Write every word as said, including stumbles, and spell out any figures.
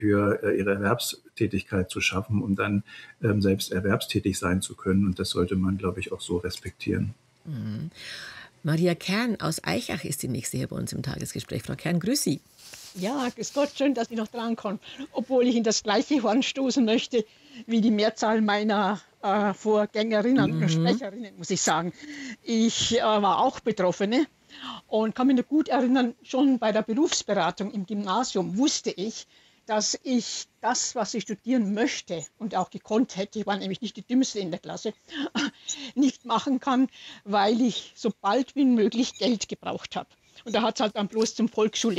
für, äh, ihre Erwerbstätigkeit zu schaffen, um dann, ähm, selbst erwerbstätig sein zu können. Und das sollte man, glaube ich, auch so respektieren. Mhm. Maria Kern aus Aichach ist die Nächste hier bei uns im Tagesgespräch. Frau Kern, grüß Sie. Ja, grüß Gott, schön, dass ich noch drankomme. Obwohl ich in das gleiche Horn stoßen möchte wie die Mehrzahl meiner äh, Vorgängerinnen und Mhm. Sprecherinnen, muss ich sagen. Ich äh, war auch Betroffene und kann mich noch gut erinnern, schon bei der Berufsberatung im Gymnasium wusste ich, dass ich das, was ich studieren möchte und auch gekonnt hätte, ich war nämlich nicht die Dümmste in der Klasse, nicht machen kann, weil ich so bald wie möglich Geld gebraucht habe. Und da hat es halt dann bloß zum Volksschul